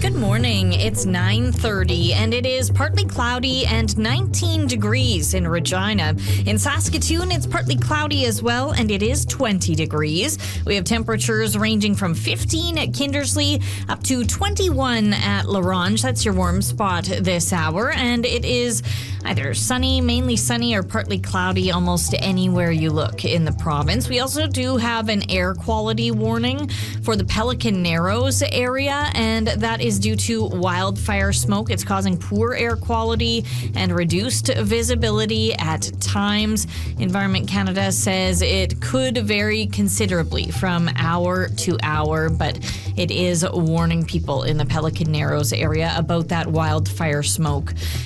Good morning. It's 9:30 and it is partly cloudy and 19 degrees in Regina. In Saskatoon, it's partly cloudy as well and it is 20 degrees. We have temperatures ranging from 15 at Kindersley up to 21 at La Ronge. That's your warm spot this hour, and it is either sunny, mainly sunny, or partly cloudy almost anywhere you look in the province. We also do have an air quality warning for the Pelican Narrows area, and that is due to wildfire smoke. It's causing poor air quality and reduced visibility at times. Environment Canada says it could vary considerably from hour to hour, but it is warning people in the Pelican Narrows area about that wildfire smoke.